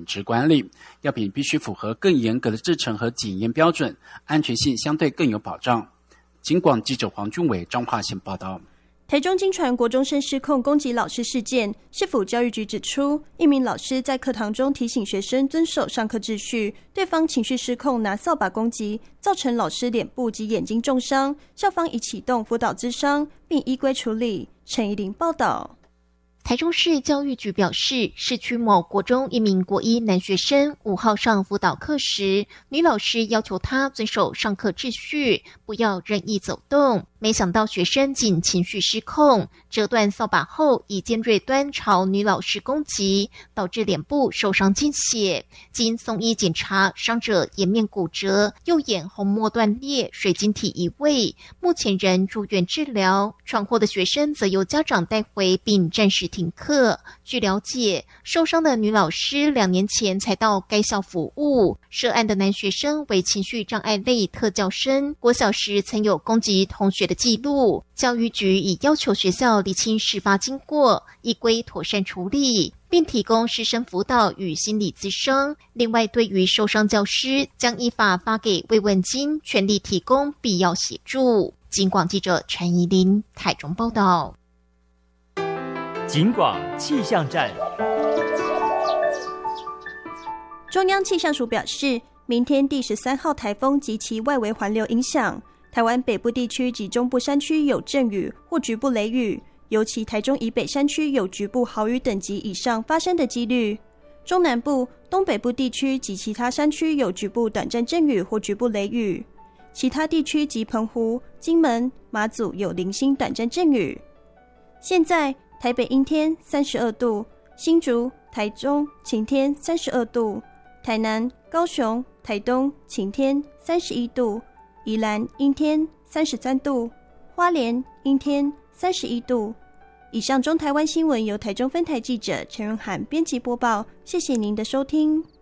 质管理，药品必须符合更严格的制程和检验标准，安全性相对更有保障。警广记者黄俊伟、彰化县报道。 台中经传国中生失控攻击老师事件，市府教育局指出，一名老师在课堂中提醒学生遵守上课秩序，对方情绪失控拿扫把攻击，造成老师脸部及眼睛重伤，校方已启动辅导咨商，并依规处理。陈怡玲报道。 台中市教育局表示，市区某国中一名国一男学生5号上辅导课时，女老师要求他遵守上课秩序，不要任意走动。没想到学生仅情绪失控，折断扫把后以尖锐端朝女老师攻击，导致脸部受伤见血。经送医检查，伤者颜面骨折，右眼虹膜断裂，水晶体移位，目前仍住院治疗。闯祸的学生则由家长带回并暂时停课。据了解，受伤的女老师2年前才到该校服务，涉案的男学生为情绪障碍类特教生，国小时曾有攻击同学的记录。教育局已要求学校厘清事发经过，依规妥善处理，并提供师生辅导与心理咨商。另外，对于受伤教师，将依法发给慰问金，全力提供必要协助。警广记者陈怡琳台中报道。 警广气象站。 中央气象署表示，明天第13号台风及其外围环流影响，台湾北部地区及中部山区有阵雨或局部雷雨，尤其台中以北山区有局部豪雨等级以上发生的几率。中南部、东北部地区及其他山区有局部短暂阵雨或局部雷雨，其他地区及澎湖、金门、马祖有零星短暂阵雨。现在台北阴天32度，新竹、台中晴天32度，台南、高雄、台东晴天31度，宜兰阴天33度，花莲阴天31度。以上中台湾新闻由台中分台记者陈荣涵编辑播报，谢谢您的收听。